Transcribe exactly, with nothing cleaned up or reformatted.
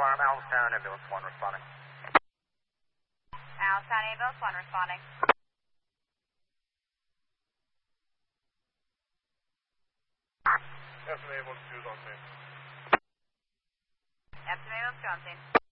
alarm, Allenstown Ambulance one responding. Allenstown Ambulance one responding. Estimate one two is on scene. Estimate one two on scene.